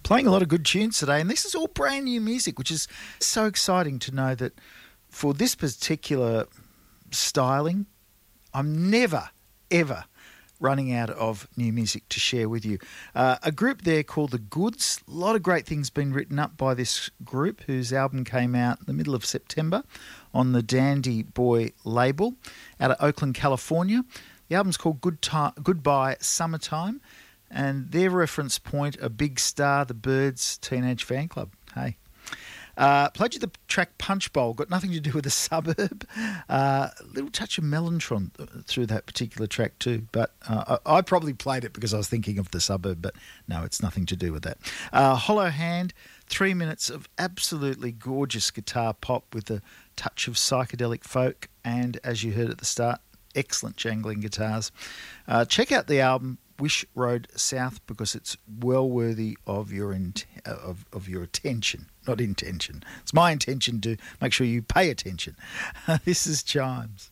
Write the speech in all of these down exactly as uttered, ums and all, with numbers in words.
Playing a lot of good tunes today, and this is all brand new music, which is so exciting to know that for this particular styling, I'm never, ever running out of new music to share with you. Uh, a group there called The Goods. A lot of great things been written up by this group, whose album came out in the middle of September on the Dandy Boy label out of Oakland, California. The album's called Good Time, Goodbye Summertime, and their reference point, a big star, the Byrds Teenage Fan Club. Hey. Uh, played you the track Punch Bowl, got nothing to do with a suburb. Uh, a little touch of Mellotron through that particular track too, but uh, I, I probably played it because I was thinking of the suburb, but no, it's nothing to do with that. Uh, Hollow Hand, three minutes of absolutely gorgeous guitar pop with a touch of psychedelic folk, and as you heard at the start, excellent jangling guitars. Uh, check out the album Wish Road South because it's well worthy of your in- of, of your attention, not intention. It's my intention to make sure you pay attention. This is Chimes,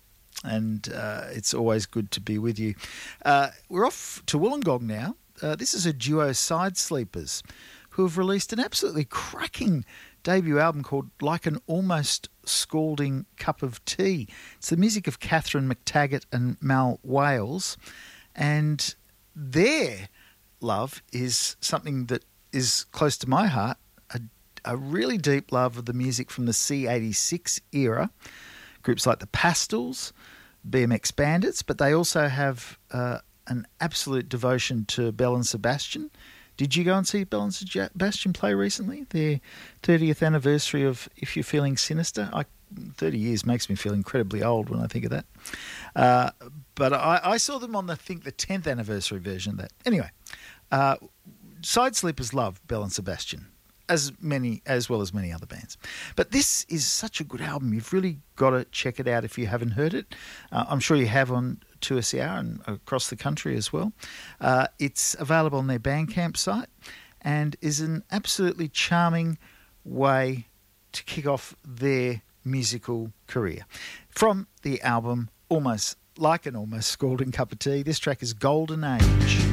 and uh, it's always good to be with you. Uh, we're off to Wollongong now. Uh, this is a duo, Side Sleepers, who have released an absolutely cracking debut album called Like an Almost Scalding Cup of Tea. It's the music of Catherine McTaggart and Mal Wales, and their love is something that is close to my heart, a, a really deep love of the music from the C eighty-six era, groups like the Pastels, B M X Bandits, but they also have uh, an absolute devotion to Belle and Sebastian. Did you go and see Belle and Sebastian play recently? Their thirtieth anniversary of If You're Feeling Sinister. I, thirty years makes me feel incredibly old when I think of that. Uh, but I, I saw them on, the, I think, the tenth anniversary version of that. Anyway, uh, Side Sleepers love Belle and Sebastian, as many as well as many other bands. But this is such a good album. You've really got to check it out if you haven't heard it. Uh, I'm sure you have on two S E R and across the country as well. Uh, it's available on their Bandcamp site and is an absolutely charming way to kick off their musical career. From the album Almost Like an Almost Scalding Cup of Tea, this track is Golden Age.